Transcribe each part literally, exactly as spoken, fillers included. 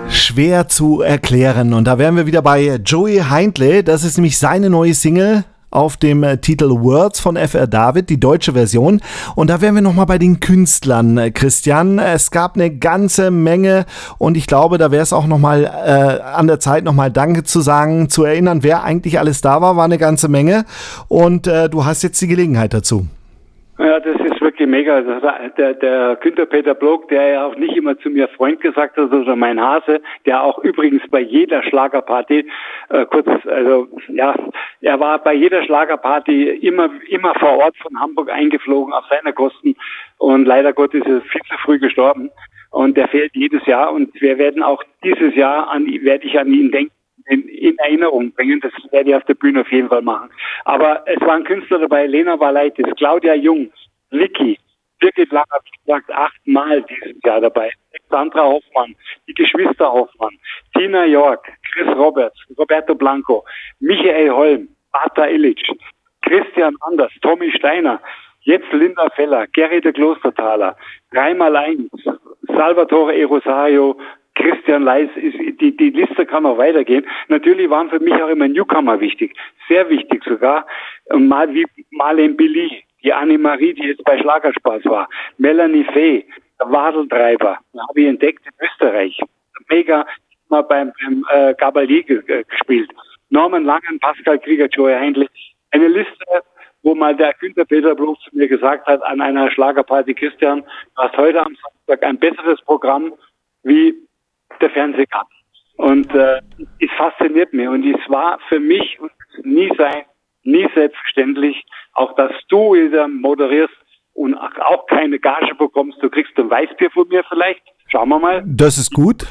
Schwer zu erklären. Und da wären wir wieder bei Joey Heindle. Das ist nämlich seine neue Single auf dem Titel Words von F R David, die deutsche Version. Und da wären wir nochmal bei den Künstlern, Christian. Es gab eine ganze Menge und ich glaube, da wäre es auch nochmal äh, an der Zeit, nochmal Danke zu sagen, zu erinnern, wer eigentlich alles da war, war eine ganze Menge. Und äh, du hast jetzt die Gelegenheit dazu. Ja, das ist wirklich mega. Der, der Günther Peter Block, der ja auch nicht immer zu mir Freund gesagt hat, oder mein Hase, der auch übrigens bei jeder Schlagerparty, äh, kurz, also, ja, er war bei jeder Schlagerparty immer, immer vor Ort von Hamburg eingeflogen auf seine Kosten und leider Gottes ist er viel zu früh gestorben und der fehlt jedes Jahr und wir werden auch dieses Jahr an, werde ich an ihn denken. In, in Erinnerung bringen. Das werde ich auf der Bühne auf jeden Fall machen. Aber es waren Künstler dabei, Lena Valaitis, Claudia Jung, Vicky, Birgit Langer, wie gesagt, achtmal dieses Jahr dabei. Sandra Hoffmann, die Geschwister Hoffmann, Tina York, Chris Roberts, Roberto Blanco, Michael Holm, Bata Illich, Christian Anders, Tommy Steiner, jetzt Linda Feller, Gerry de Klosterthaler, Reimer Leins, Salvatore E. Rosario, Christian Leis, ist, die, die Liste kann noch weitergehen. Natürlich waren für mich auch immer Newcomer wichtig, sehr wichtig sogar. Und mal wie Marlene Billy, die Annemarie, die jetzt bei Schlagerspaß war, Melanie Fey, der Wadeltreiber, habe ich entdeckt in Österreich. Mega, mal beim, beim äh, Gabalier ge- gespielt. Norman Langen, Pascal Krieger, Joey Heindle. Eine Liste, wo mal der Günther Peter Bloch zu mir gesagt hat, an einer Schlagerparty, Christian, du hast heute am Samstag ein besseres Programm wie der Fernsehgarten. Und äh, es fasziniert mich. Und es war für mich nie sein, nie selbstverständlich, auch dass du wieder moderierst und auch keine Gage bekommst. Du kriegst ein Weißbier von mir vielleicht. Schauen wir mal. Das ist gut.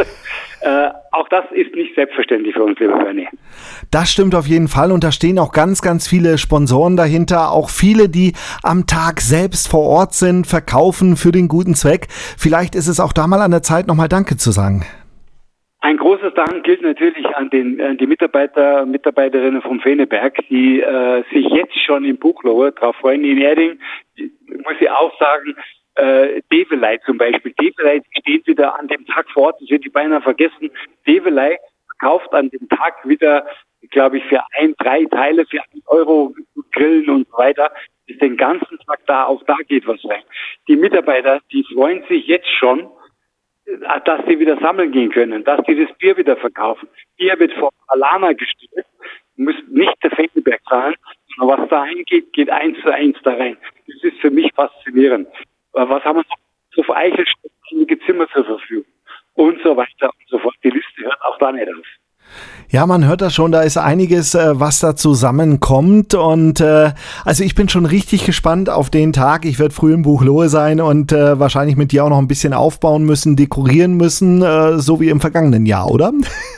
Äh, auch das ist nicht selbstverständlich für uns, lieber Bernie. Das stimmt auf jeden Fall und da stehen auch ganz, ganz viele Sponsoren dahinter, auch viele, die am Tag selbst vor Ort sind, verkaufen für den guten Zweck. Vielleicht ist es auch da mal an der Zeit, nochmal Danke zu sagen. Ein großes Dank gilt natürlich an, den, an die Mitarbeiter und Mitarbeiterinnen vom Feneberg, die äh, sich jetzt schon im Buchlohe drauf freuen. In Erding, muss ich auch sagen, Äh, Develei zum Beispiel. Develei steht wieder an dem Tag vor Ort, das wird die beinahe vergessen. Develei kauft an dem Tag wieder, glaube ich, für ein, drei Teile, für einen Euro Grillen und so weiter. Ist den ganzen Tag da, auch da geht was rein. Die Mitarbeiter, die freuen sich jetzt schon, dass sie wieder sammeln gehen können, dass die das Bier wieder verkaufen. Bier wird vor Alana gestellt, muss nicht der Feneberg zahlen, sondern was da reingeht, geht eins zu eins da rein. Das ist für mich faszinierend. Was haben wir noch? Auf Eichelstadt einige Zimmer zur Verfügung und so weiter und so fort. Die Liste hört auch da nicht auf. Ja, man hört das schon, da ist einiges, äh, was da zusammenkommt und äh, also ich bin schon richtig gespannt auf den Tag. Ich werde früh im Buchlohe sein und äh, wahrscheinlich mit dir auch noch ein bisschen aufbauen müssen, dekorieren müssen, äh, so wie im vergangenen Jahr, oder?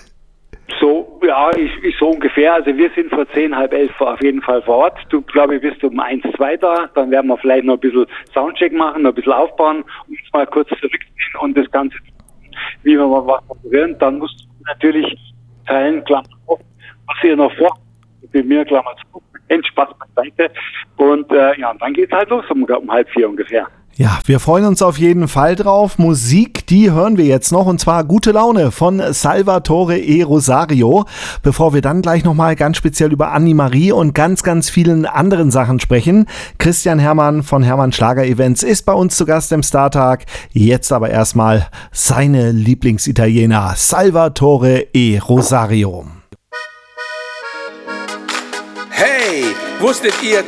So, ja, ich, ich so ungefähr. Also wir sind vor zehn, halb elf auf jeden Fall vor Ort. Du, glaube ich, bist um eins, zwei da. Dann werden wir vielleicht noch ein bisschen Soundcheck machen, noch ein bisschen aufbauen, uns mal kurz zurückziehen und das Ganze, wie wir mal was probieren. Dann musst du natürlich teilen, Klammer auf, was ihr noch vor, bei mir, Klammer zu, Spaß beiseite. Und äh, ja, und dann geht's halt los um, um halb vier ungefähr. Ja, wir freuen uns auf jeden Fall drauf. Musik, die hören wir jetzt noch und zwar Gute Laune von Salvatore E. Rosario. Bevor wir dann gleich nochmal ganz speziell über Annemarie und ganz, ganz vielen anderen Sachen sprechen. Christian Hermann von Hermann Schlager Events ist bei uns zu Gast im Startag. Jetzt aber erstmal seine Lieblingsitaliener Salvatore E. Rosario. Hey, wusstet ihr,